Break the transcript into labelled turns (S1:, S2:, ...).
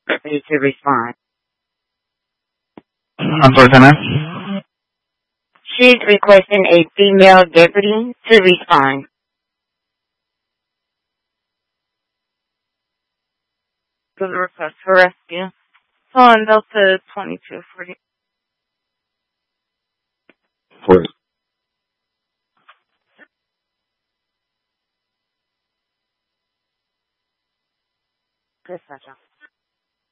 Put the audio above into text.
S1: Ready to respond.
S2: Unfortunately.
S1: She's requesting a female deputy to respond.
S3: The request for rescue. On Delta 2240.
S2: For
S1: Dispatcher.